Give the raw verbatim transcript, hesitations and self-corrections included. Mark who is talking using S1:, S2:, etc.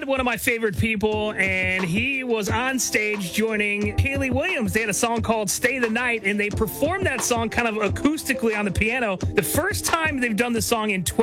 S1: had one of my favorite people, and he was on stage joining Hayley Williams. They had a song called Stay the Night, and they performed that song kind of acoustically on the piano. The first time they've done the song in twelve